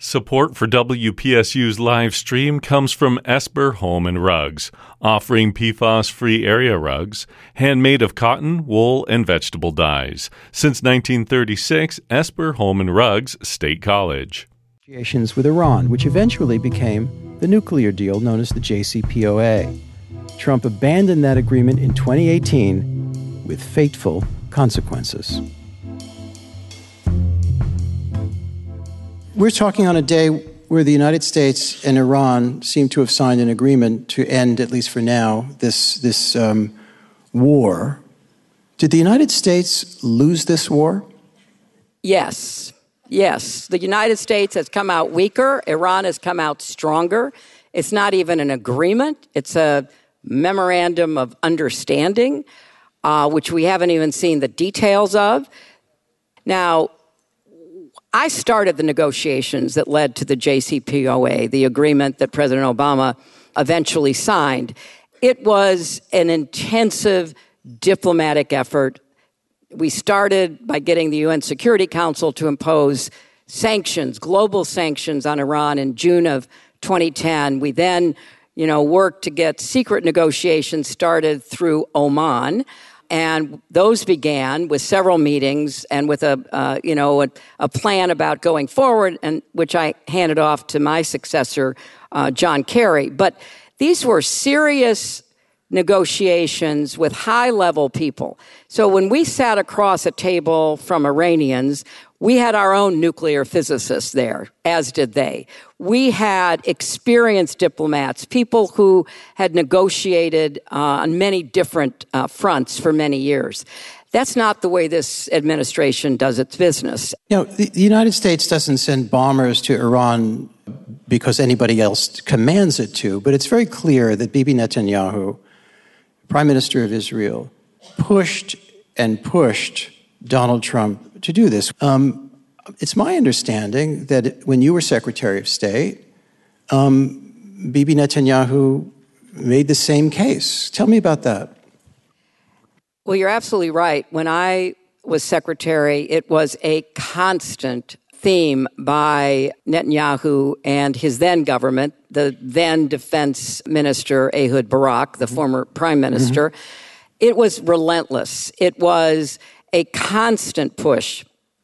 Support for WPSU's live stream comes from Esper Home and Rugs, offering PFAS-free area rugs, handmade of cotton, wool, and vegetable dyes. Since 1936, Esper Home and Rugs, State College. Negotiations with Iran, which eventually became the nuclear deal known as the JCPOA. Trump abandoned that agreement in 2018 with fateful consequences. We're talking on a day where the United States and Iran seem to have signed an agreement to end, at least for now, this war. Did the United States lose this war? Yes. The United States has come out weaker. Iran has come out stronger. It's not even an agreement. It's a memorandum of understanding, which we haven't even seen the details of. Now, I started the negotiations that led to the JCPOA, the agreement that President Obama eventually signed. It was an intensive diplomatic effort. We started by getting the UN Security Council to impose sanctions, global sanctions on Iran in June of 2010. We then, worked to get secret negotiations started through Oman. And those began with several meetings and with a plan about going forward, and which I handed off to my successor, John Kerry. But these were serious negotiations with high-level people. So when we sat across a table from Iranians, we had our own nuclear physicists there, as did they. We had experienced diplomats, people who had negotiated on many different fronts for many years. That's not the way this administration does its business. The United States doesn't send bombers to Iran because anybody else commands it to, but it's very clear that Bibi Netanyahu, Prime Minister of Israel, pushed Donald Trump to do this. It's my understanding that when you were Secretary of State, Bibi Netanyahu made the same case. Tell me about that. Well, you're absolutely right. When I was secretary, it was a constant theme by Netanyahu and his then government, the then defense minister, Ehud Barak, the former prime minister. Mm-hmm. It was relentless. It was a constant push.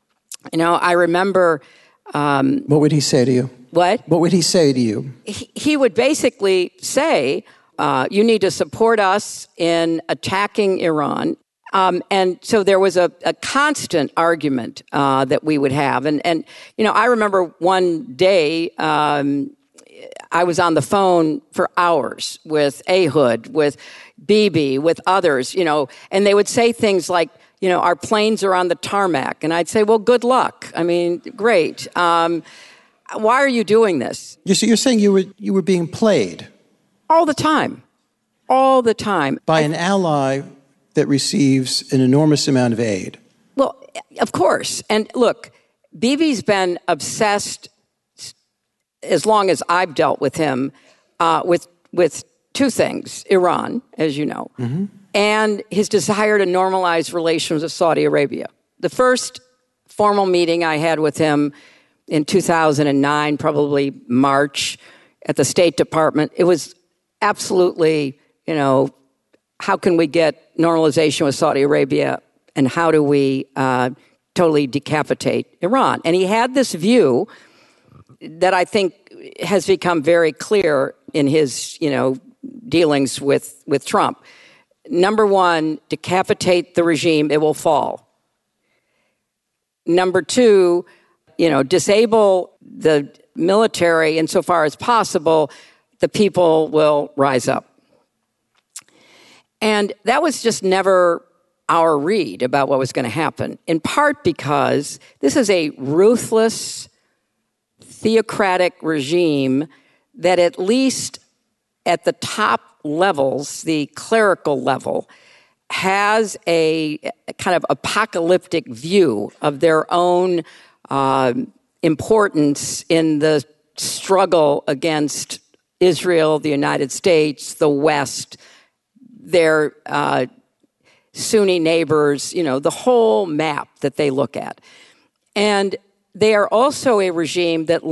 I remember... what would he say to you? What? What would he say to you? He would basically say, you need to support us in attacking Iran. And so there was a constant argument that we would have. And I remember one day I was on the phone for hours with Ehud, with Bibi, with others, and they would say things like, our planes are on the tarmac. And I'd say, well, good luck. I mean, great. Why are you doing this? You're saying you were being played? All the time. All the time. By an ally that receives an enormous amount of aid. Well, of course. And look, Bibi's been obsessed as long as I've dealt with him with two things: Iran, as you know, mm-hmm. and his desire to normalize relations with Saudi Arabia. The first formal meeting I had with him in 2009, probably March, at the State Department, it was absolutely, how can we get normalization with Saudi Arabia, and how do we totally decapitate Iran? And he had this view that I think has become very clear in his, dealings with Trump. Number one, decapitate the regime, it will fall. Number two, disable the military insofar as possible, the people will rise up. And that was just never our read about what was going to happen, in part because this is a ruthless, theocratic regime that, at least at the top levels, the clerical level, has a kind of apocalyptic view of their own importance in the struggle against Israel, the United States, the West, their Sunni neighbors, the whole map that they look at. And they are also a regime that